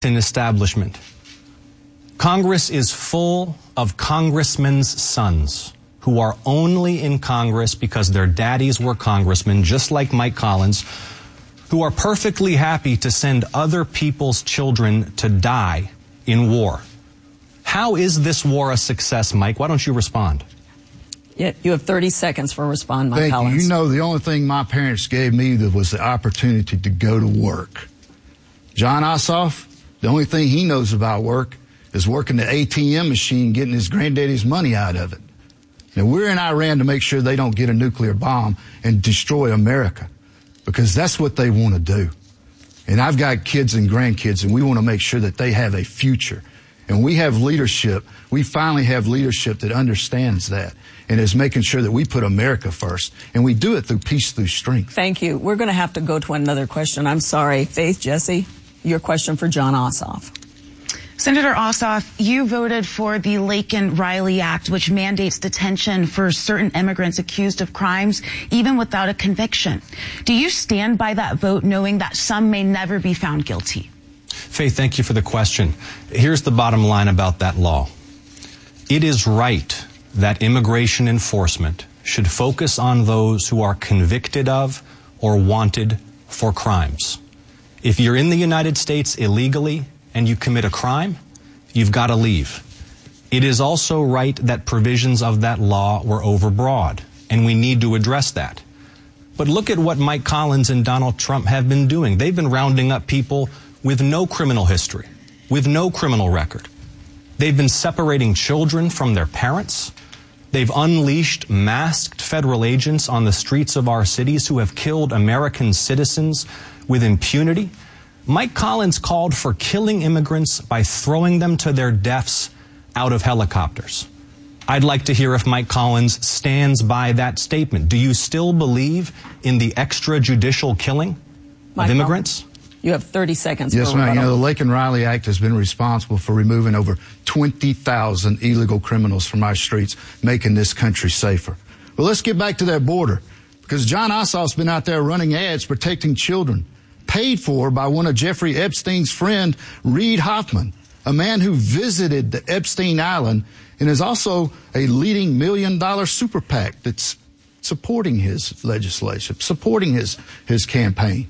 establishment. Congress is full of congressmen's sons who are only in Congress because their daddies were congressmen, just like Mike Collins, who are perfectly happy to send other people's children to die in war. How is this war a success, Mike? Why don't you respond? Yeah, you have 30 seconds for a response, Mike Collins. Thank you. You know, the only thing my parents gave me was the opportunity to go to work. Jon Ossoff, the only thing he knows about work is working the ATM machine, getting his granddaddy's money out of it. Now, we're in Iran to make sure they don't get a nuclear bomb and destroy America, because that's what they want to do. And I've got kids and grandkids, and we want to make sure that they have a future. And we have leadership. We finally have leadership that understands that and is making sure that we put America first. And we do it through peace, through strength. Thank you. We're going to have to go to another question. I'm sorry. Faith, Jesse, your question for Jon Ossoff. Senator Ossoff, you voted for the Laken-Riley Act, which mandates detention for certain immigrants accused of crimes, even without a conviction. Do you stand by that vote, knowing that some may never be found guilty? Faith, thank you for the question. Here's the bottom line about that law. It is right that immigration enforcement should focus on those who are convicted of or wanted for crimes. If you're in the United States illegally and you commit a crime, you've got to leave. It is also right that provisions of that law were overbroad, and we need to address that. But look at what Mike Collins and Donald Trump have been doing. They've been rounding up people with no criminal history, with no criminal record. They've been separating children from their parents. They've unleashed masked federal agents on the streets of our cities who have killed American citizens with impunity. Mike Collins called for killing immigrants by throwing them to their deaths out of helicopters. I'd like to hear if Mike Collins stands by that statement. Do you still believe in the extrajudicial killing of immigrants? You have 30 seconds. Yes, ma'am. You know, the Laken-Riley Act has been responsible for removing over 20,000 illegal criminals from our streets, making this country safer. Well, let's get back to that border, because Jon Ossoff's been out there running ads protecting children, paid for by one of Jeffrey Epstein's friend, Reid Hoffman, a man who visited the Epstein Island and is also a leading $1 million super PAC that's supporting his legislation, supporting his campaign.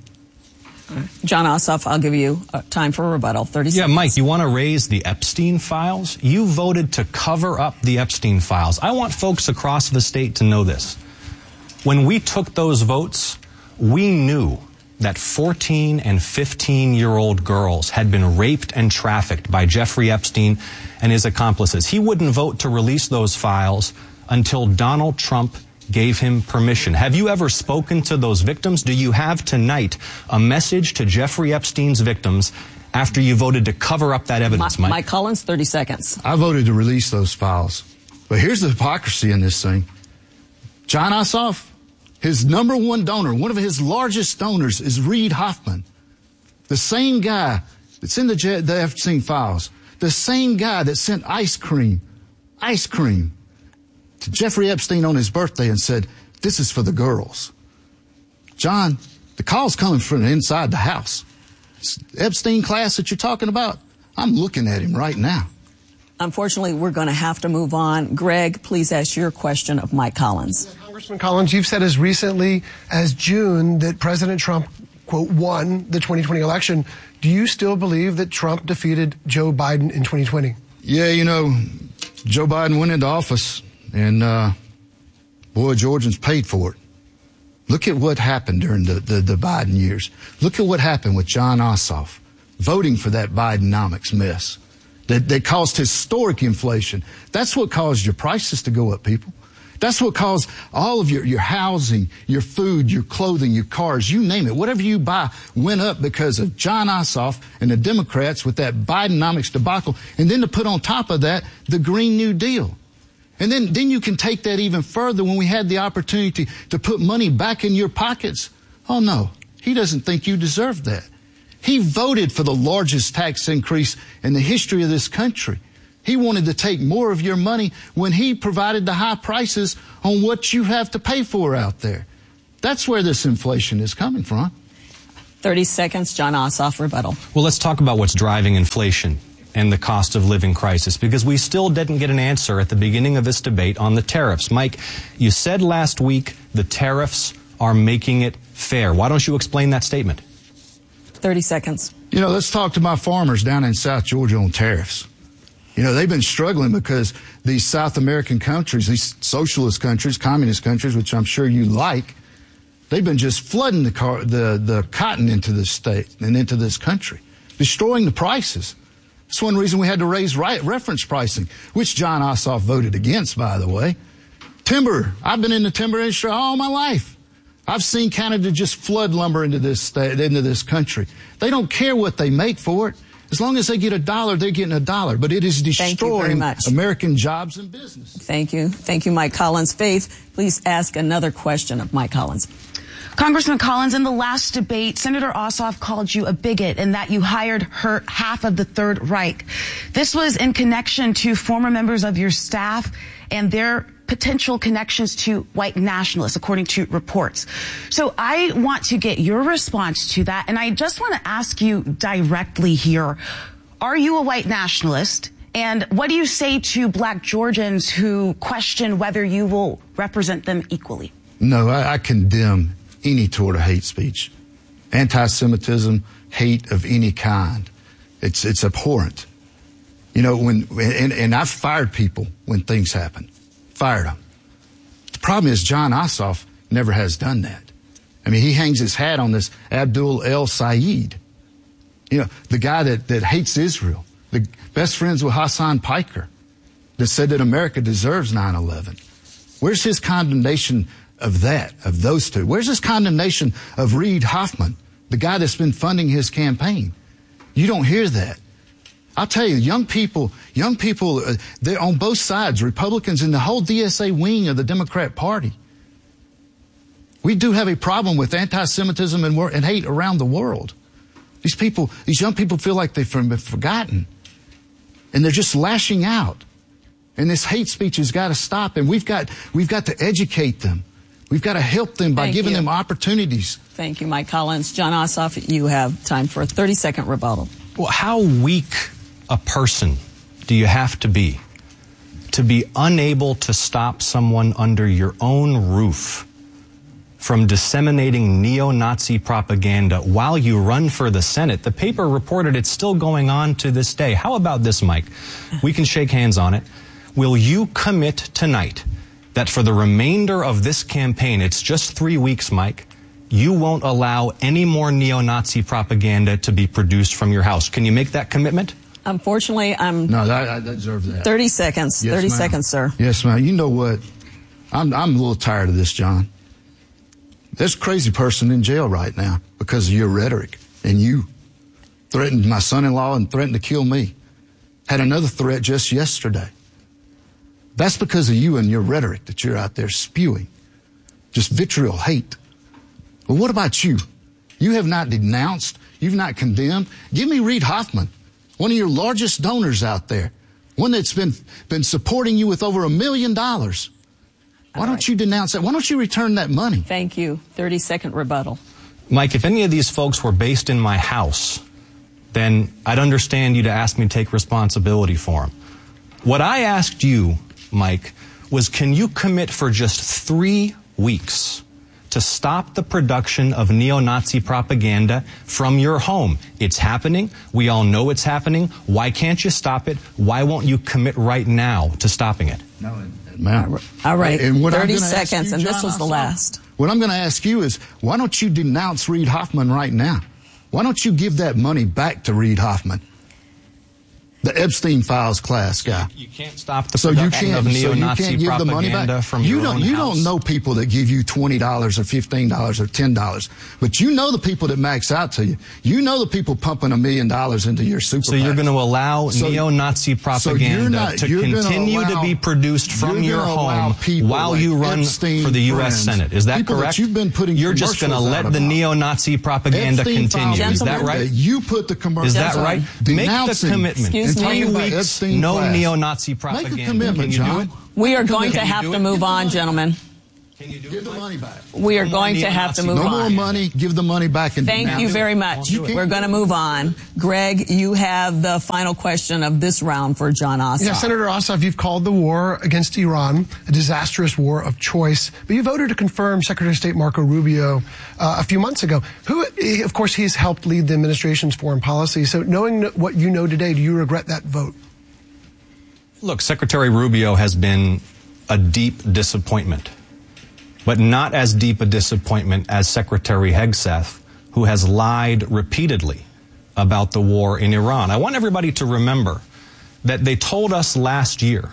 Jon Ossoff, I'll give you time for a rebuttal. 30 seconds. Yeah, Mike, you want to raise the Epstein files? You voted to cover up the Epstein files. I want folks across the state to know this. When we took those votes, we knew that 14 and 15-year-old girls had been raped and trafficked by Jeffrey Epstein and his accomplices. He wouldn't vote to release those files until Donald Trump gave him permission. Have you ever spoken to those victims? Do you have tonight a message to Jeffrey Epstein's victims after you voted to cover up that evidence, Mike? Mike Collins, 30 seconds. I voted to release those files. But here's the hypocrisy in this thing. Jon Ossoff, his number one donor, one of his largest donors is Reid Hoffman, the same guy that's in the Epstein files, the same guy that sent ice cream to Jeffrey Epstein on his birthday and said, "This is for the girls." John, the call's coming from inside the house. This Epstein class that you're talking about, I'm looking at him right now. Unfortunately, we're going to have to move on. Greg, please ask your question of Mike Collins. Yeah, Congressman Collins, you've said as recently as June that President Trump, quote, won the 2020 election. Do you still believe that Trump defeated Joe Biden in 2020? Yeah, you know, Joe Biden went into office, and boy, Georgians paid for it. Look at what happened during the Biden years. Look at what happened with Jon Ossoff voting for that Bidenomics mess that caused historic inflation. That's what caused your prices to go up, people. That's what caused all of your housing, your food, your clothing, your cars, you name it. Whatever you buy went up because of Jon Ossoff and the Democrats with that Bidenomics debacle. And then to put on top of that, the Green New Deal. And then you can take that even further when we had the opportunity to put money back in your pockets. Oh, no, he doesn't think you deserve that. He voted for the largest tax increase in the history of this country. He wanted to take more of your money when he provided the high prices on what you have to pay for out there. That's where this inflation is coming from. 30 seconds, John Ossoff, rebuttal. Well, let's talk about what's driving inflation and the cost of living crisis, because we still didn't get an answer at the beginning of this debate on the tariffs. Mike, you said last week the tariffs are making it fair. Why don't you explain that statement? 30 seconds. You know, let's talk to my farmers down in South Georgia on tariffs. You know, they've been struggling because these South American countries, these socialist countries, communist countries, which I'm sure you like, they've been just flooding the cotton into this state and into this country, destroying the prices. That's one reason we had to raise reference pricing, which John Ossoff voted against, by the way. Timber. I've been in the timber industry all my life. I've seen Canada just flood lumber into this country. They don't care what they make for it. As long as they get $1, they're getting $1. But it is destroying American jobs and business. Thank you. Thank you, Mike Collins. Faith, please ask another question of Mike Collins. Congressman Collins, in the last debate, Senator Ossoff called you a bigot and that you hired half of the Third Reich. This was in connection to former members of your staff and their potential connections to white nationalists, according to reports. So I want to get your response to that, and I just want to ask you directly here. Are you a white nationalist? And what do you say to black Georgians who question whether you will represent them equally? No, I condemn any sort of hate speech. Anti-Semitism, hate of any kind. It's abhorrent. You know, and I've fired people when things happen. Fired them. The problem is John Ossoff never has done that. I mean, he hangs his hat on this Abdul El-Sayed. You know, the guy that hates Israel. The best friends with Hassan Piker. That said that America deserves 9/11. Where's his condemnation of that, of those two? Where's his condemnation of Reid Hoffman, the guy that's been funding his campaign? You don't hear that. I'll tell you, young people, they're on both sides, Republicans and the whole DSA wing of the Democrat Party. We do have a problem with anti-Semitism and hate around the world. These young people feel like they've been forgotten. And they're just lashing out. And this hate speech has got to stop. And we've got to educate them. We've got to help them by giving them opportunities. Thank you, Mike Collins. John Ossoff, you have time for a 30-second rebuttal. Well, how weak a person do you have to be unable to stop someone under your own roof from disseminating neo-Nazi propaganda while you run for the Senate? The paper reported it's still going on to this day. How about this, Mike? We can shake hands on it. Will you commit tonight that for the remainder of this campaign, it's just 3 weeks, Mike, you won't allow any more neo-Nazi propaganda to be produced from your house? Can you make that commitment? Unfortunately, No, I deserve that. 30 seconds. Yes, 30 ma'am. seconds, sir. Yes, ma'am. You know what? I'm a little tired of this, John. There's a crazy person in jail right now because of your rhetoric. And you threatened my son-in-law and threatened to kill me. Had another threat just yesterday. That's because of you and your rhetoric that you're out there spewing. Just vitriol, hate. Well, what about you? You have not denounced. You've not condemned. Give me Reid Hoffman, one of your largest donors out there, one that's been supporting you with over $1 million. Why don't you denounce that? Why don't you return that money? Thank you. 30-second rebuttal. Mike, if any of these folks were based in my house, then I'd understand you to ask me to take responsibility for them. What I asked you, Mike, was can you commit for just 3 weeks to stop the production of neo-Nazi propaganda from your home? It's happening. We all know it's happening. Why can't you stop it? Why won't you commit right now to stopping it? No, ma'am. All right, and 30 seconds, you, and John, this was the last. What I'm going to ask you is, why don't you denounce Reid Hoffman right now? Why don't you give that money back to Reid Hoffman? The Epstein Files class guy. You can't stop the production of neo-Nazi propaganda from your own house. You don't know people that give you $20 or $15 or $10, but you know the people that max out to you. You know the people pumping $1 million into your super So you're going to allow neo-Nazi propaganda to continue to be produced from your home while you run for the U.S. Senate. Is that correct? You're just going to let the neo-Nazi propaganda continue. Is that right? You put the commercials. Is that right? Make the commitment. In 3 weeks, no neo-Nazi propaganda. Make a commitment, Can you do it? We are going to have to move on, gentlemen. Give the money back. We are going to have to move on. No more money. Give the money back. And thank you very much. We're going to move on. Greg, you have the final question of this round for Jon Ossoff. Yeah, Senator Ossoff, you've called the war against Iran a disastrous war of choice, but you voted to confirm Secretary of State Marco Rubio a few months ago, who, of course, he's helped lead the administration's foreign policy. So knowing what you know today, do you regret that vote? Look, Secretary Rubio has been a deep disappointment, but not as deep a disappointment as Secretary Hegseth, who has lied repeatedly about the war in Iran. I want everybody to remember that they told us last year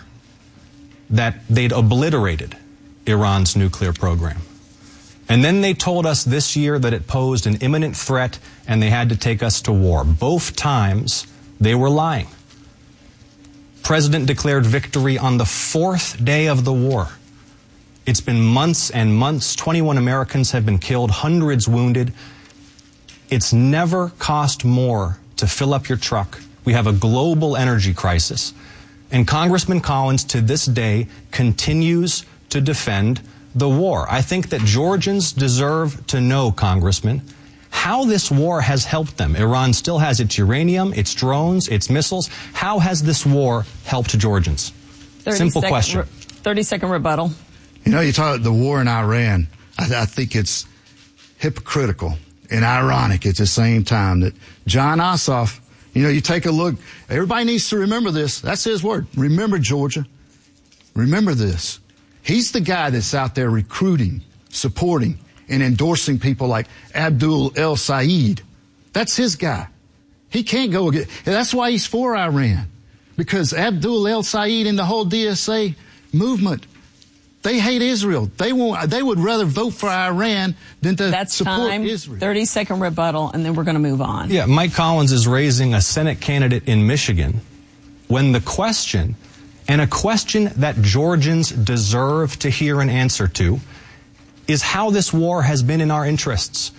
that they'd obliterated Iran's nuclear program. And then they told us this year that it posed an imminent threat and they had to take us to war. Both times they were lying. President declared victory on the 4th day of the war. It's been months and months. 21 Americans have been killed, hundreds wounded. It's never cost more to fill up your truck. We have a global energy crisis. And Congressman Collins, to this day, continues to defend the war. I think that Georgians deserve to know, Congressman, how this war has helped them. Iran still has its uranium, its drones, its missiles. How has this war helped Georgians? Simple question. 30-second rebuttal. You know, you talk about the war in Iran. I think it's hypocritical and ironic at the same time that Jon Ossoff, you know, you take a look. Everybody needs to remember this. That's his word. Remember, Georgia. Remember this. He's the guy that's out there recruiting, supporting, and endorsing people like Abdul El-Sayed. That's his guy. He can't go again. That's why he's for Iran. Because Abdul El-Sayed and the whole DSA movement, they hate Israel. They would rather vote for Iran than to support Israel. 30-second rebuttal, and then we're going to move on. Yeah, Mike Collins is raising a Senate candidate in Michigan when the question, and a question that Georgians deserve to hear an answer to, is how this war has been in our interests.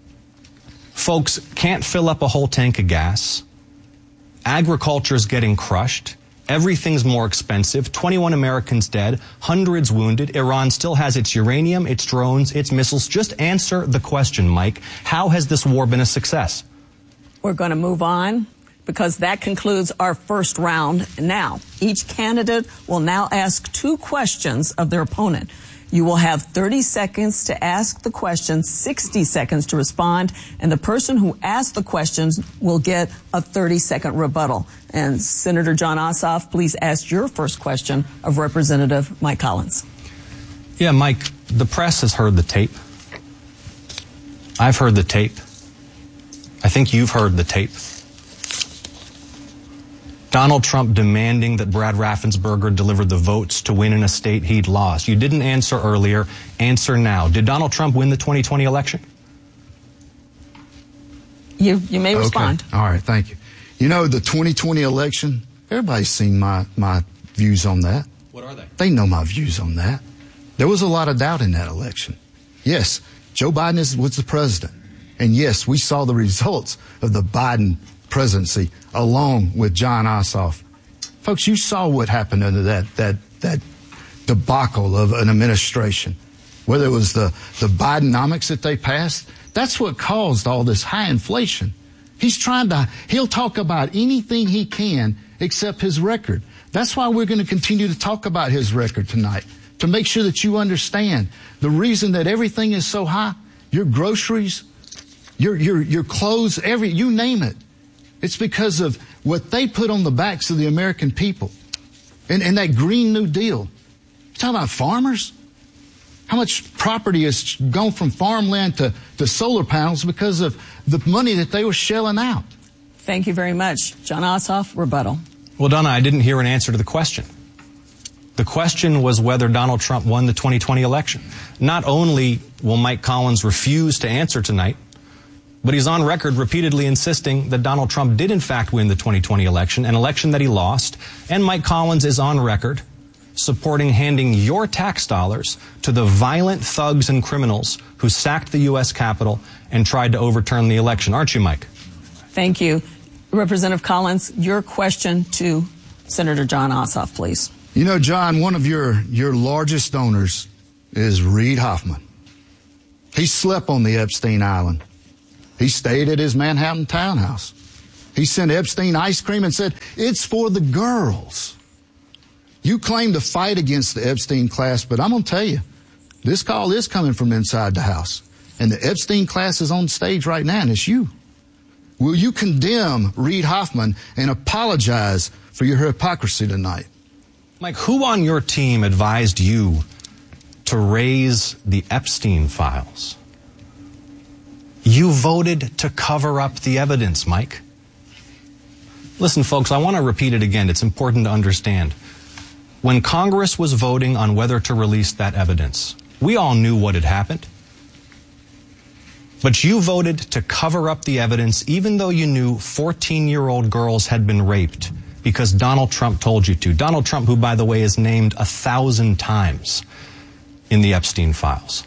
Folks can't fill up a whole tank of gas. Agriculture is getting crushed. Everything's more expensive. 21 Americans dead, hundreds wounded. Iran still has its uranium, its drones, its missiles. Just answer the question, Mike. How has this war been a success? We're going to move on because that concludes our first round. Now, each candidate will now ask 2 questions of their opponent. You will have 30 seconds to ask the question, 60 seconds to respond, and the person who asked the questions will get a 30-second rebuttal. And Senator Jon Ossoff, please ask your first question of Representative Mike Collins. Yeah, Mike, the press has heard the tape. I've heard the tape. I think you've heard the tape. Donald Trump demanding that Brad Raffensperger deliver the votes to win in a state he'd lost. You didn't answer earlier. Answer now. Did Donald Trump win the 2020 election? You may respond. All right, thank you. You know, the 2020 election, everybody's seen my views on that. What are they? They know my views on that. There was a lot of doubt in that election. Yes, Joe Biden was the president. And yes, we saw the results of the Biden presidency along with Jon Ossoff. Folks, you saw what happened under that debacle of an administration. Whether it was the Bidenomics that they passed, that's what caused all this high inflation. He'll talk about anything he can except his record. That's why we're going to continue to talk about his record tonight, to make sure that you understand the reason that everything is so high, your groceries, your clothes, you name it. It's because of what they put on the backs of the American people. And that Green New Deal. You're talking about farmers? How much property has gone from farmland to solar panels because of the money that they were shelling out? Thank you very much. Jon Ossoff, rebuttal. Well, Donna, I didn't hear an answer to the question. The question was whether Donald Trump won the 2020 election. Not only will Mike Collins refuse to answer tonight, but he's on record repeatedly insisting that Donald Trump did in fact win the 2020 election, an election that he lost. And Mike Collins is on record supporting handing your tax dollars to the violent thugs and criminals who sacked the U.S. Capitol and tried to overturn the election. Aren't you, Mike? Thank you. Representative Collins, your question to Senator Jon Ossoff, please. You know, John, one of your largest donors is Reid Hoffman. He slept on the Epstein Island. He stayed at his Manhattan townhouse. He sent Epstein ice cream and said, it's for the girls. You claim to fight against the Epstein class, but I'm going to tell you, this call is coming from inside the house. And the Epstein class is on stage right now, and it's you. Will you condemn Reid Hoffman and apologize for your hypocrisy tonight? Mike, who on your team advised you to raise the Epstein files? You voted to cover up the evidence, Mike. Listen, folks, I want to repeat it again. It's important to understand. When Congress was voting on whether to release that evidence, we all knew what had happened. But you voted to cover up the evidence even though you knew 14-year-old girls had been raped because Donald Trump told you to. Donald Trump, who, by the way, is named 1,000 times in the Epstein files.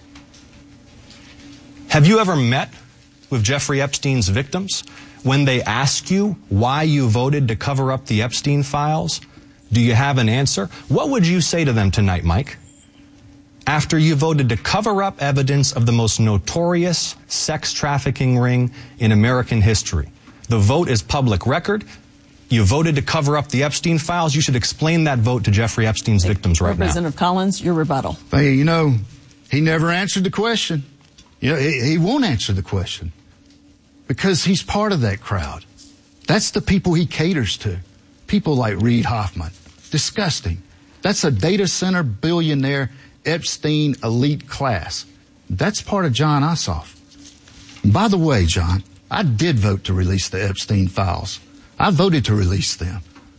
Have you ever met with Jeffrey Epstein's victims? When they ask you why you voted to cover up the Epstein files, do you have an answer? What would you say to them tonight, Mike? After you voted to cover up evidence of the most notorious sex trafficking ring in American history. The vote is public record. You voted to cover up the Epstein files. You should explain that vote to Jeffrey Epstein's victims right now. Representative Collins, your rebuttal. Hey, you know, he never answered the question. You know, he won't answer the question because he's part of that crowd. That's the people he caters to. People like Reid Hoffman. Disgusting. That's a data center billionaire Epstein elite class. That's part of Jon Ossoff. And by the way, John, I did vote to release the Epstein files. I voted to release them.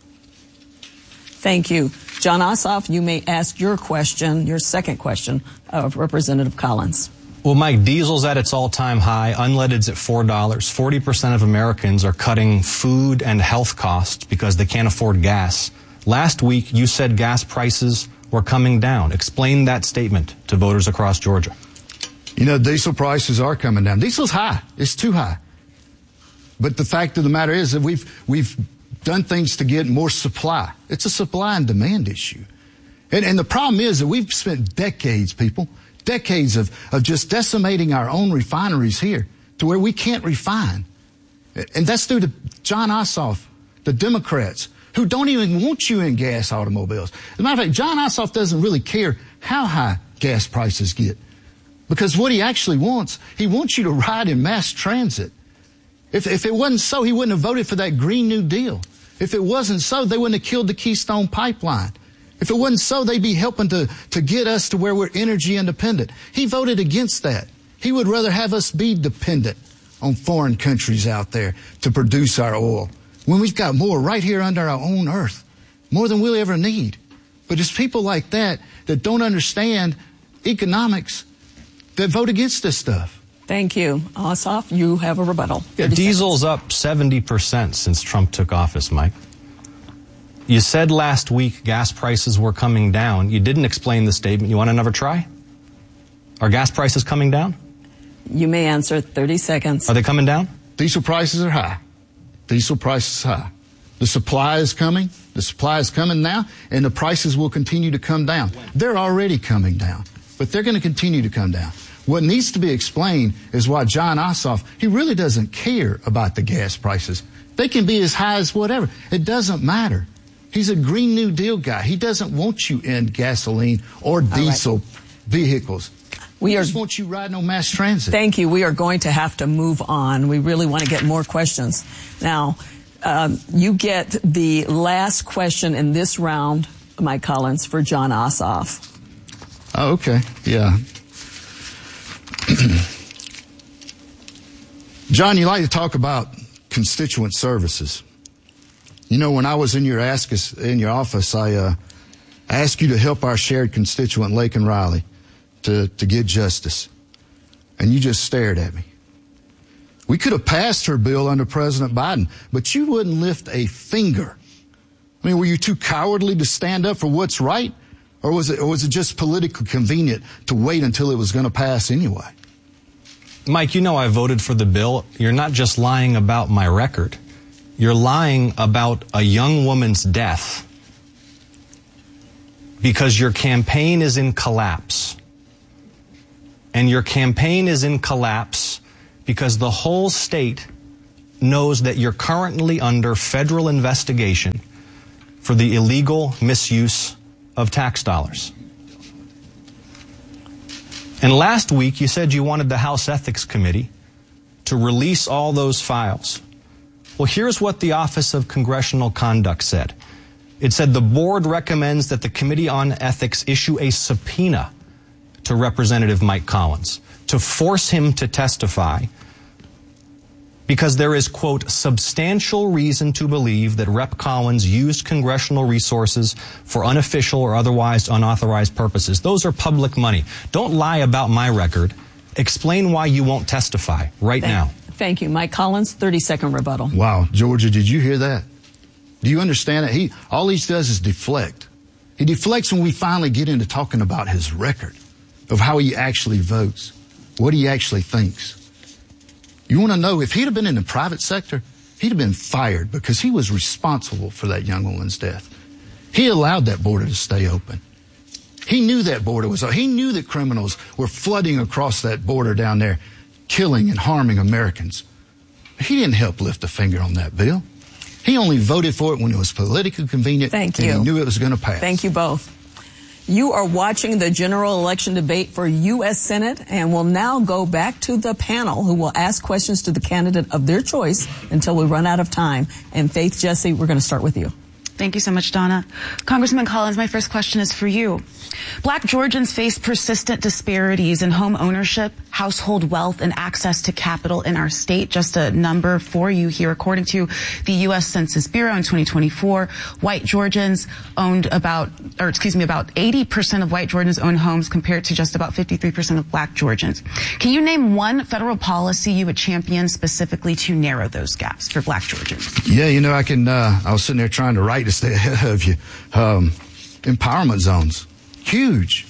Thank you. Jon Ossoff, you may ask your question, your second question, of Representative Collins. Well, Mike, diesel's at its all-time high. Unleaded's at $4. 40% of Americans are cutting food and health costs because they can't afford gas. Last week, you said gas prices were coming down. Explain that statement to voters across Georgia. You know, diesel prices are coming down. Diesel's high. It's too high. But the fact of the matter is that we've done things to get more supply. It's a supply and demand issue. And the problem is that we've spent decades, people, decades of just decimating our own refineries here to where we can't refine. And that's due to Jon Ossoff, the Democrats, who don't even want you in gas automobiles. As a matter of fact, Jon Ossoff doesn't really care how high gas prices get. Because what he actually wants, he wants you to ride in mass transit. If it wasn't so, he wouldn't have voted for that Green New Deal. If it wasn't so, they wouldn't have killed the Keystone Pipeline. If it wasn't so, they'd be helping to get us to where we're energy independent. He voted against that. He would rather have us be dependent on foreign countries out there to produce our oil, when we've got more right here under our own earth, more than we'll ever need. But it's people like that that don't understand economics that vote against this stuff. Thank you. Ossoff, you have a rebuttal. Yeah, diesel's up 70% since Trump took office, Mike. You said last week gas prices were coming down. You didn't explain the statement. You want another try? Are gas prices coming down? You may answer. 30 seconds. Are they coming down? Diesel prices are high. Diesel prices high. The supply is coming. The supply is coming now, and the prices will continue to come down. They're already coming down, but they're going to continue to come down. What needs to be explained is why Jon Ossoff, he really doesn't care about the gas prices. They can be as high as whatever. It doesn't matter. He's a Green New Deal guy. He doesn't want you in gasoline or diesel vehicles. He just wants you riding on mass transit. Thank you. We are going to have to move on. We really want to get more questions. Now, you get the last question in this round, Mike Collins, for Jon Ossoff. Oh, okay. Yeah. John, you like to talk about constituent services. You know, when I was in your office, I asked you to help our shared constituent, Laken Riley, to get justice. And you just stared at me. We could have passed her bill under President Biden, but you wouldn't lift a finger. I mean, were you too cowardly to stand up for what's right? Or was it just politically convenient to wait until it was going to pass anyway? Mike, you know I voted for the bill. You're not just lying about my record. You're lying about a young woman's death because your campaign is in collapse. and your campaign is in collapse because the whole state knows that you're currently under federal investigation for the illegal misuse of tax dollars. And last week you said you wanted the House Ethics Committee to release all those files. Well, here's what the Office of Congressional Conduct said. It said the board recommends that the Committee on Ethics issue a subpoena to Representative Mike Collins to force him to testify because there is, quote, substantial reason to believe that Rep. Collins used congressional resources for unofficial or otherwise unauthorized purposes. Those are public money. Don't lie about my record. Explain why you won't testify right now. Thank you. Mike Collins, 30-second rebuttal. Wow, Georgia, did you hear that? Do you understand that? All he does is deflect. He deflects when we finally get into talking about his record of how he actually votes, what he actually thinks. You want to know, if he'd have been in the private sector, he'd have been fired because he was responsible for that young woman's death. He allowed that border to stay open. He knew that border was open. He knew that criminals were flooding across that border down there, killing and harming Americans. He didn't help lift a finger on that bill. He only voted for it when it was politically convenient. Thank you. And he knew it was going to pass. Thank you both. You are watching the general election debate for U.S. Senate, and we'll now go back to the panel who will ask questions to the candidate of their choice until we run out of time. And Faith, Jesse, we're going to start with you. Thank you so much, Donna. Congressman Collins, my first question is for you. Black Georgians face persistent disparities in home ownership, household wealth, and access to capital in our state. Just a number for you here. According to the U.S. Census Bureau in 2024, white Georgians owned about 80% of white Georgians own homes compared to just about 53% of black Georgians. Can you name one federal policy you would champion specifically to narrow those gaps for black Georgians? Yeah, you know, I was sitting there trying to write to stay ahead of you. Empowerment zones. Huge.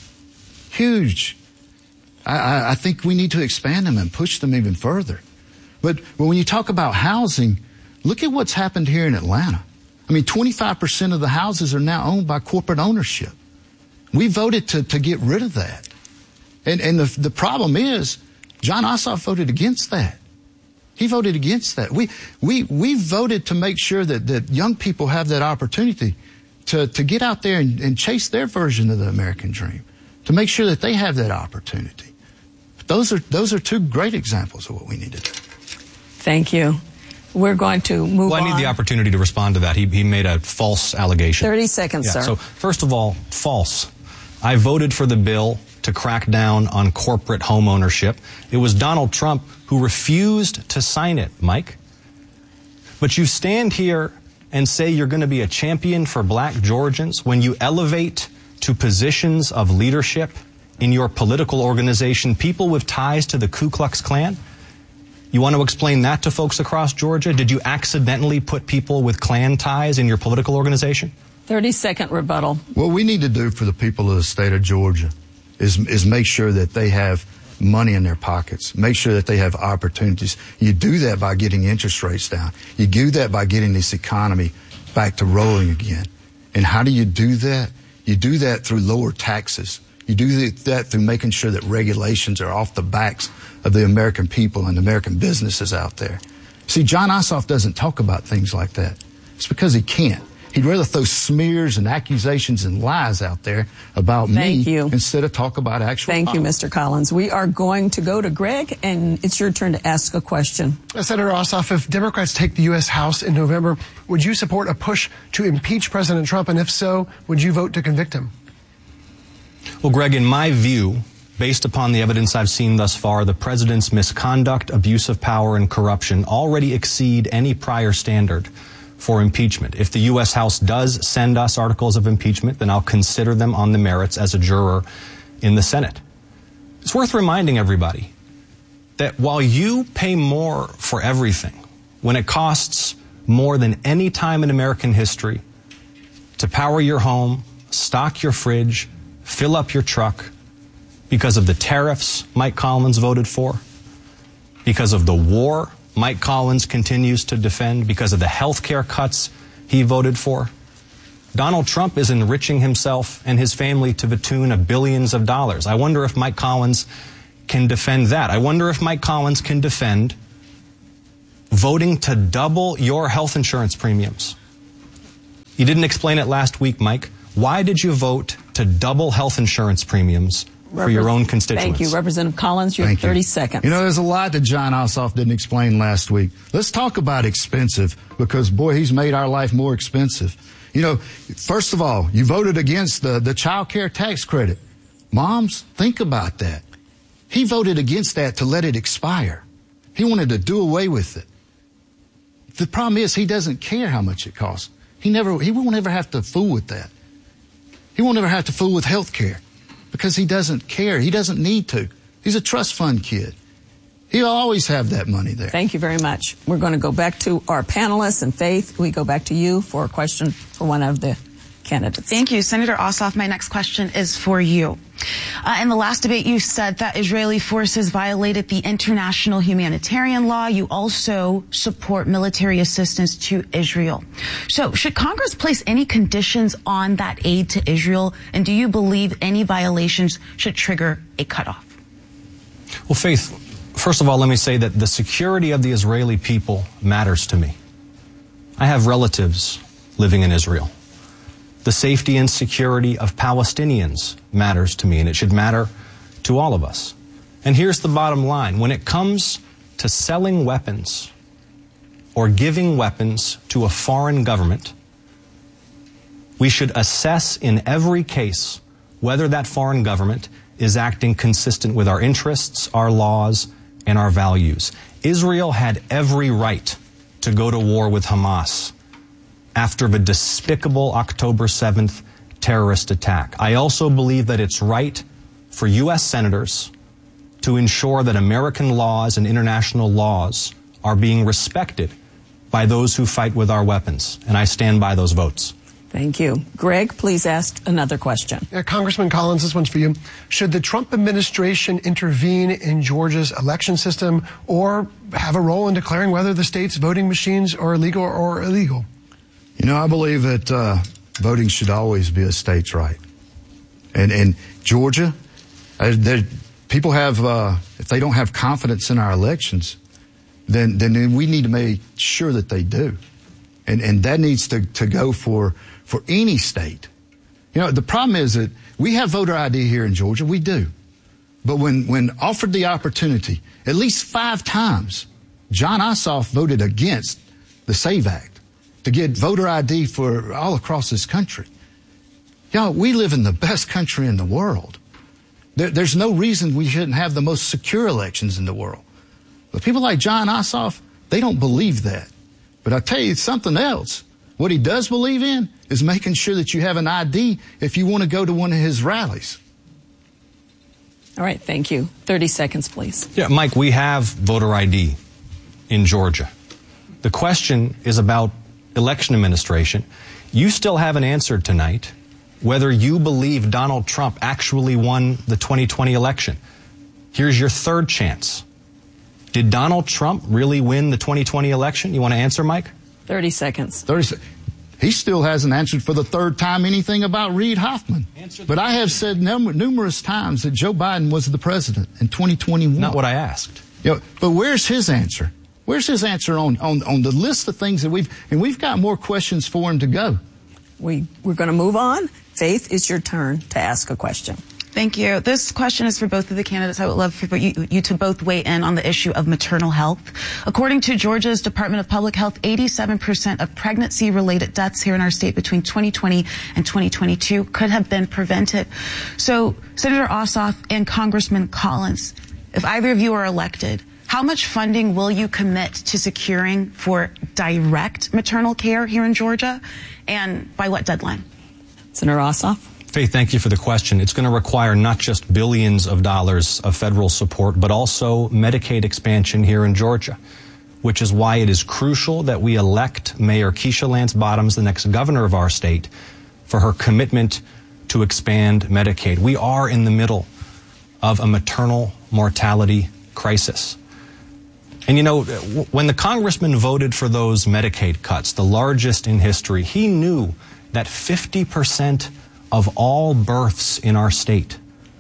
I think we need to expand them and push them even further. But when you talk about housing, look at what's happened here in Atlanta. I mean, 25% of the houses are now owned by corporate ownership. We voted to get rid of that. And the problem is, Jon Ossoff voted against that. He voted against that. We voted to make sure that young people have that opportunity to get out there and chase their version of the American dream, to make sure that they have that opportunity. Those are two great examples of what we need to do. Thank you. We're going to move on. Well, I need the opportunity to respond to that. He made a false allegation. 30 seconds, sir. So, first of all, false. I voted for the bill to crack down on corporate home ownership. It was Donald Trump who refused to sign it, Mike. But you stand here and say you're going to be a champion for black Georgians when you elevate to positions of leadership in your political organization people with ties to the Ku Klux Klan? You want to explain that to folks across Georgia? Did you accidentally put people with Klan ties in your political organization? 30-second rebuttal. What we need to do for the people of the state of Georgia is make sure that they have money in their pockets, make sure that they have opportunities. You do that by getting interest rates down. You do that by getting this economy back to rolling again. And how do you do that? You do that through lower taxes. You do that through making sure that regulations are off the backs of the American people and American businesses out there. See, Jon Ossoff doesn't talk about things like that. It's because he can't. He'd rather throw smears and accusations and lies out there about me instead of talk about actual Thank you, policy. Mr. Collins. We are going to go to Greg, and it's your turn to ask a question. Senator Ossoff, if Democrats take the U.S. House in November, would you support a push to impeach President Trump? And if so, would you vote to convict him? Well, Greg, in my view, based upon the evidence I've seen thus far, the president's misconduct, abuse of power, and corruption already exceed any prior standard for impeachment. If the U.S. House does send us articles of impeachment, then I'll consider them on the merits as a juror in the Senate. It's worth reminding everybody that while you pay more for everything, when it costs more than any time in American history to power your home, stock your fridge, fill up your truck, because of the tariffs Mike Collins voted for, because of the war Mike Collins continues to defend, because of the health care cuts he voted for, Donald Trump is enriching himself and his family to the tune of billions of dollars. I wonder if Mike Collins can defend that. I wonder if Mike Collins can defend voting to double your health insurance premiums. You didn't explain it last week, Mike. Why did you vote to double health insurance premiums for your own constituents? Thank you. Representative Collins, you have 30 seconds. You know, there's a lot that Jon Ossoff didn't explain last week. Let's talk about expensive, because, boy, he's made our life more expensive. You know, first of all, you voted against the child care tax credit. Moms, think about that. He voted against that to let it expire. He wanted to do away with it. The problem is he doesn't care how much it costs. He won't ever have to fool with that. He won't ever have to fool with health care because he doesn't care. He doesn't need to. He's a trust fund kid. He'll always have that money there. Thank you very much. We're going to go back to our panelists. And Faith, we go back to you for a question for one of the candidates. Thank you. Senator Ossoff, my next question is for you. In the last debate, you said that Israeli forces violated the international humanitarian law. You also support military assistance to Israel. So should Congress place any conditions on that aid to Israel? And do you believe any violations should trigger a cutoff? Well, Faith, first of all, let me say that the security of the Israeli people matters to me. I have relatives living in Israel. The safety and security of Palestinians matters to me, and it should matter to all of us. And here's the bottom line. When it comes to selling weapons or giving weapons to a foreign government, we should assess in every case whether that foreign government is acting consistent with our interests, our laws, and our values. Israel had every right to go to war with Hamas after the despicable October 7th terrorist attack. I also believe that it's right for U.S. senators to ensure that American laws and international laws are being respected by those who fight with our weapons. And I stand by those votes. Thank you. Greg, please ask another question. Congressman Collins, this one's for you. Should the Trump administration intervene in Georgia's election system or have a role in declaring whether the state's voting machines are legal or illegal? You know, I believe that voting should always be a state's right. And Georgia, people have, if they don't have confidence in our elections, then we need to make sure that they do. And that needs to go for any state. You know, the problem is that we have voter ID here in Georgia. We do. But when offered the opportunity, at least 5 times, Jon Ossoff voted against the SAVE Act to get voter ID for all across this country. Y'all, we live in the best country in the world. There's no reason we shouldn't have the most secure elections in the world. But people like Jon Ossoff, they don't believe that. But I'll tell you something else. What he does believe in is making sure that you have an ID if you want to go to one of his rallies. All right, thank you. 30 seconds, please. Yeah, Mike, we have voter ID in Georgia. The question is about election administration. You still haven't answered tonight whether you believe Donald Trump actually won the 2020 election. Here's your third chance. Did Donald Trump really win the 2020 election? You want to answer, Mike? 30 seconds. He still hasn't answered for the third time anything about Reid Hoffman. But I have said numerous times that Joe Biden was the president in 2021. Not what I asked. You know, but where's his answer? Where's his answer on the list of things that we've got more questions for him to go. We're going to move on. Faith, it's your turn to ask a question. Thank you. This question is for both of the candidates. I would love for you to both weigh in on the issue of maternal health. According to Georgia's Department of Public Health, 87% of pregnancy-related deaths here in our state between 2020 and 2022 could have been prevented. So, Senator Ossoff and Congressman Collins, if either of you are elected, how much funding will you commit to securing for direct maternal care here in Georgia, and by what deadline? Senator Ossoff. Faith, thank you for the question. It's going to require not just billions of dollars of federal support, but also Medicaid expansion here in Georgia, which is why it is crucial that we elect Mayor Keisha Lance Bottoms, the next governor of our state, for her commitment to expand Medicaid. We are in the middle of a maternal mortality crisis. And you know, when the congressman voted for those Medicaid cuts, the largest in history, he knew that 50% of all births in our state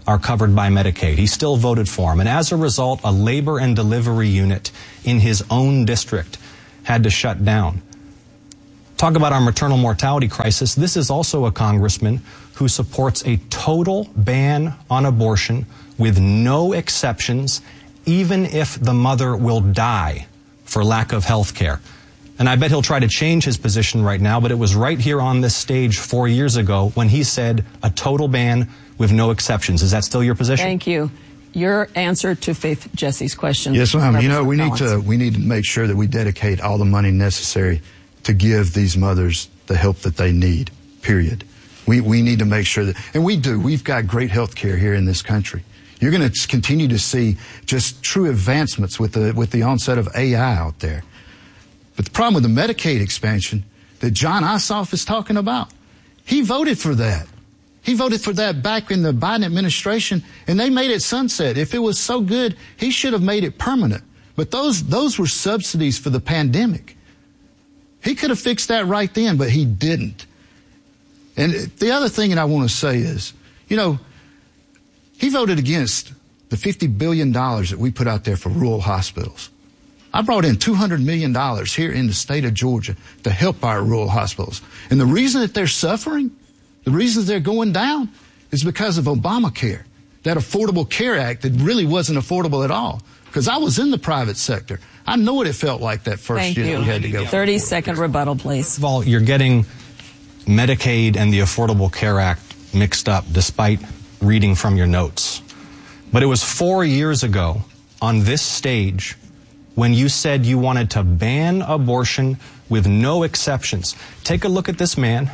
are covered by Medicaid. He still voted for them. And as a result, a labor and delivery unit in his own district had to shut down. Talk about our maternal mortality crisis. This is also a congressman who supports a total ban on abortion with no exceptions, even if the mother will die for lack of health care. And I bet he'll try to change his position right now, but it was right here on this stage 4 years ago when he said a total ban with no exceptions. Is that still your position? Thank you. Your answer to Faith Jesse's question. Yes, ma'am. You know, we need to make sure that we dedicate all the money necessary to give these mothers the help that they need, period. We need to make sure that, and we do. We've got great health care here in this country. You're going to continue to see just true advancements with the onset of AI out there. But the problem with the Medicaid expansion that Jon Ossoff is talking about, he voted for that. He voted for that back in the Biden administration, and they made it sunset. If it was so good, he should have made it permanent. But those were subsidies for the pandemic. He could have fixed that right then, but he didn't. And the other thing that I want to say is, you know, he voted against the $50 billion that we put out there for rural hospitals. I brought in $200 million here in the state of Georgia to help our rural hospitals. And the reason that they're suffering, the reason they're going down, is because of Obamacare, that Affordable Care Act that really wasn't affordable at all. Because I was in the private sector. I know what it felt like that first year that we had to go. 30-second rebuttal, please. First of all, you're getting Medicaid and the Affordable Care Act mixed up, despite reading from your notes. But it was 4 years ago on this stage when you said you wanted to ban abortion with no exceptions. Take a look at this man.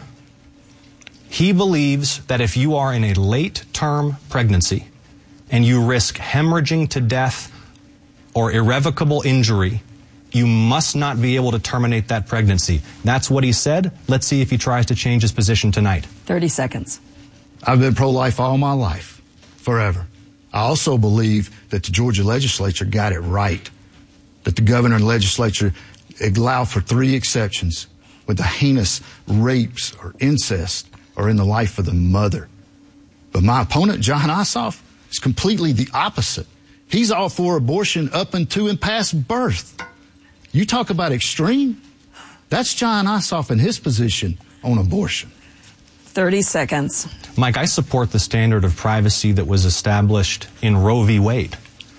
He believes that if you are in a late-term pregnancy and you risk hemorrhaging to death or irrevocable injury, you must not be able to terminate that pregnancy. That's what he said. Let's see if he tries to change his position tonight. 30 seconds. I've been pro-life all my life, forever. I also believe that the Georgia legislature got it right, that the governor and legislature allow for 3 exceptions with the heinous rapes or incest or in the life of the mother. But my opponent, Jon Ossoff, is completely the opposite. He's all for abortion up until and past birth. You talk about extreme? That's Jon Ossoff and his position on abortion. 30 seconds. Mike, I support the standard of privacy that was established in Roe v. Wade.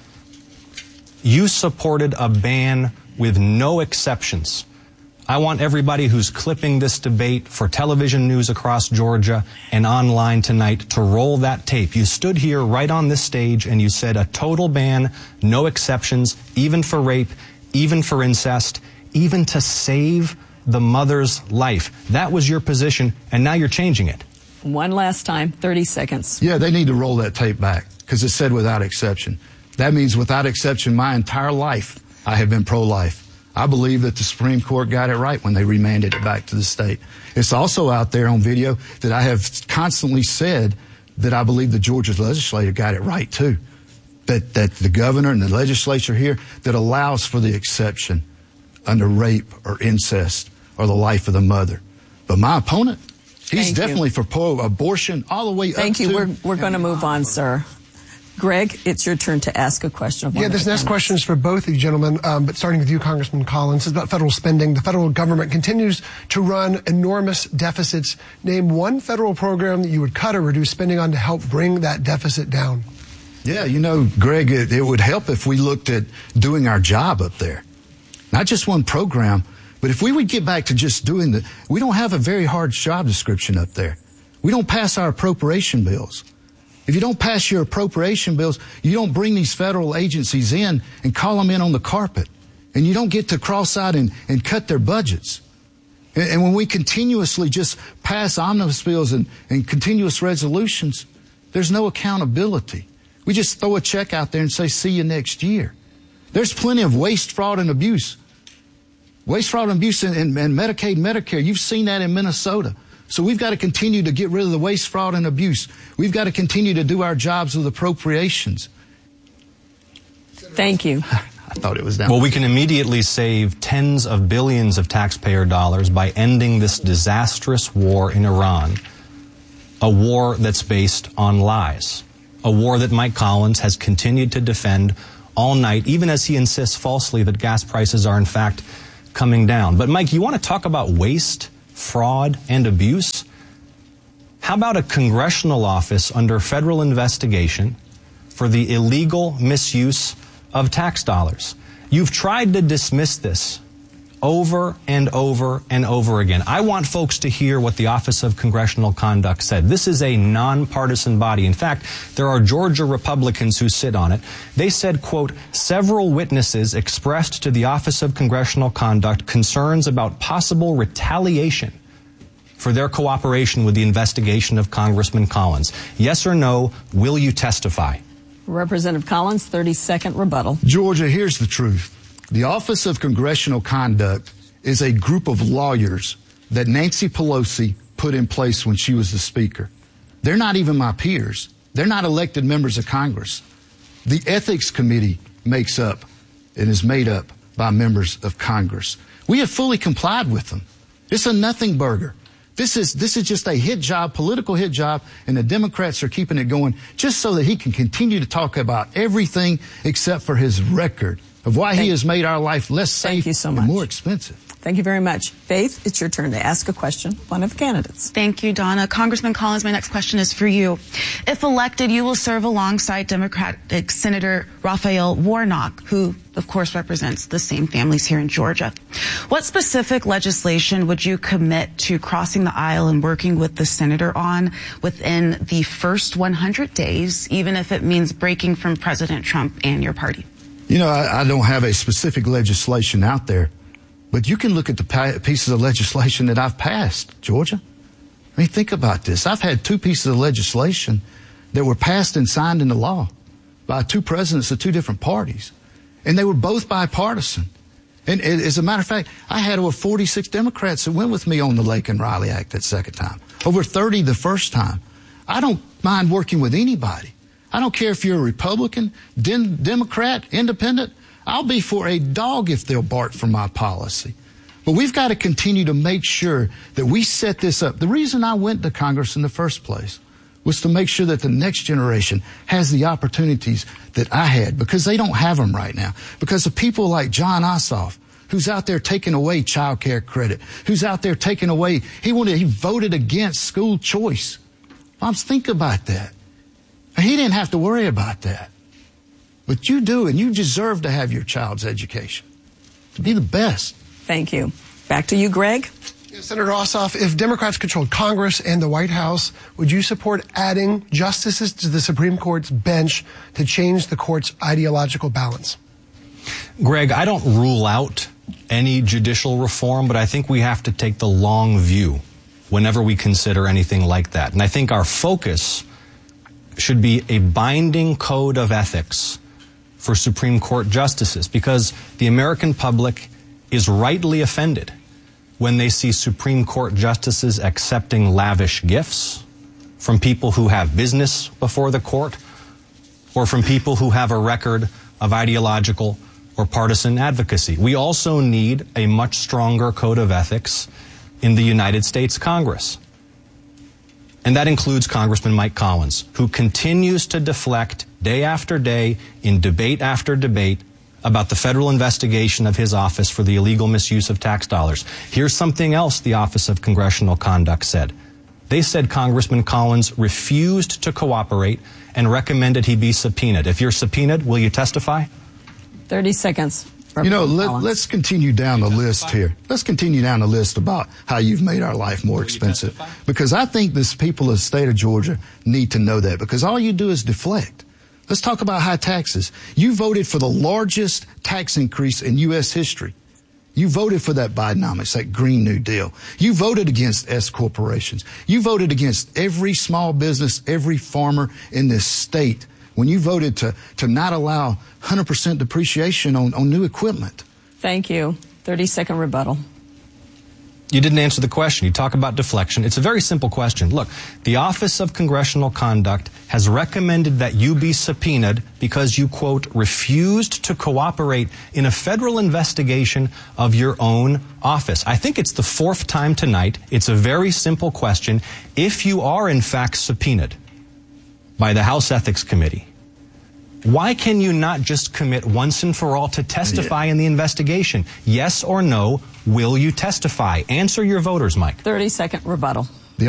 You supported a ban with no exceptions. I want everybody who's clipping this debate for television news across Georgia and online tonight to roll that tape. You stood here right on this stage and you said a total ban, no exceptions, even for rape, even for incest, even to save the mother's life. That was your position, and now you're changing it. One last time, 30 seconds. Yeah, they need to roll that tape back because it said without exception. That means without exception, my entire life, I have been pro-life. I believe that the Supreme Court got it right when they remanded it back to the state. It's also out there on video that I have constantly said that I believe the Georgia legislature got it right too. That the governor and the legislature here that allows for the exception under rape or incest or the life of the mother. But my opponent, he's definitely for pro-abortion all the way up to... Thank you. We're going to move on, sir. Greg, it's your turn to ask a question. Yeah, this next question is for both of you gentlemen, but starting with you, Congressman Collins. It's about federal spending. The federal government continues to run enormous deficits. Name one federal program that you would cut or reduce spending on to help bring that deficit down. Yeah, you know, Greg, it would help if we looked at doing our job up there. Not just one program, but if we would get back to just doing we don't have a very hard job description up there. We don't pass our appropriation bills. If you don't pass your appropriation bills, you don't bring these federal agencies in and call them in on the carpet. And you don't get to cross out and cut their budgets. And when we continuously just pass omnibus bills and continuous resolutions, there's no accountability. We just throw a check out there and say, see you next year. There's plenty of waste, fraud, and abuse. Waste, fraud, and abuse in Medicaid, Medicare. You've seen that in Minnesota. So we've got to continue to get rid of the waste, fraud, and abuse. We've got to continue to do our jobs with appropriations. Thank you. I thought it was down. Well, we can immediately save tens of billions of taxpayer dollars by ending this disastrous war in Iran, a war that's based on lies. a war that Mike Collins has continued to defend all night, even as he insists falsely that gas prices are in fact coming down. But Mike, you want to talk about waste, fraud, and abuse? How about a congressional office under federal investigation for the illegal misuse of tax dollars? You've tried to dismiss this over and over and over again. I want folks to hear what the Office of Congressional Conduct said. This is a nonpartisan body. In fact, there are Georgia Republicans who sit on it. They said, quote, several witnesses expressed to the Office of Congressional Conduct concerns about possible retaliation for their cooperation with the investigation of Congressman Collins. Yes or no, will you testify? Representative Collins, 30-second rebuttal. Georgia, here's the truth. The Office of Congressional Conduct is a group of lawyers that Nancy Pelosi put in place when she was the Speaker. They're not even my peers. They're not elected members of Congress. The Ethics Committee makes up and is made up by members of Congress. We have fully complied with them. It's a nothing burger. This is just a hit job, political hit job, and the Democrats are keeping it going just so that he can continue to talk about everything except for his record of why he has made our life less safe and more expensive. Thank you very much. Faith, it's your turn to ask a question, one of the candidates. Thank you, Donna. Congressman Collins, my next question is for you. If elected, you will serve alongside Democratic Senator Raphael Warnock, who, of course, represents the same families here in Georgia. What specific legislation would you commit to crossing the aisle and working with the senator on within the first 100 days, even if it means breaking from President Trump and your party? You know, I don't have a specific legislation out there, but you can look at the pieces of legislation that I've passed, Georgia. I mean, think about this. I've had two pieces of legislation that were passed and signed into law by two presidents of two different parties, and they were both bipartisan. And as a matter of fact, I had over 46 Democrats that went with me on the Laken-Riley Act that second time, over 30 the first time. I don't mind working with anybody. I don't care if you're a Republican, Democrat, Independent. I'll be for a dog if they'll bark for my policy. But we've got to continue to make sure that we set this up. The reason I went to Congress in the first place was to make sure that the next generation has the opportunities that I had, because they don't have them right now. Because of people like Jon Ossoff, who's out there taking away child care credit, who's out there taking away, he voted against school choice. Moms, think about that. He didn't have to worry about that. But you do, and you deserve to have your child's education. To be the best. Thank you. Back to you, Greg. Senator Ossoff, if Democrats controlled Congress and the White House, would you support adding justices to the Supreme Court's bench to change the court's ideological balance? Greg, I don't rule out any judicial reform, but I think we have to take the long view whenever we consider anything like that. And I think our focus should be a binding code of ethics for Supreme Court justices, because the American public is rightly offended when they see Supreme Court justices accepting lavish gifts from people who have business before the court, or from people who have a record of ideological or partisan advocacy. We also need a much stronger code of ethics in the United States Congress. And that includes Congressman Mike Collins, who continues to deflect day after day in debate after debate about the federal investigation of his office for the illegal misuse of tax dollars. Here's something else the Office of Congressional Conduct said. They said Congressman Collins refused to cooperate and recommended he be subpoenaed. If you're subpoenaed, will you testify? 30 seconds. You know, let's continue down the list here. Let's continue down the list about how you've made our life more expensive. Because I think the people of the state of Georgia need to know that, because all you do is deflect. Let's talk about high taxes. You voted for the largest tax increase in U.S. history. You voted for that Bidenomics, that Green New Deal. You voted against S corporations. You voted against every small business, every farmer in this state, when you voted to not allow 100% depreciation on new equipment. Thank you. 30-second rebuttal. You didn't answer the question. You talk about deflection. It's a very simple question. Look, the Office of Congressional Conduct has recommended that you be subpoenaed because you, quote, refused to cooperate in a federal investigation of your own office. I think it's the fourth time tonight. It's a very simple question. If you are, in fact, subpoenaed, by the House Ethics Committee. Why can you not just commit once and for all to testify in the investigation? Yes or no, will you testify? Answer your voters, Mike. 30-second rebuttal.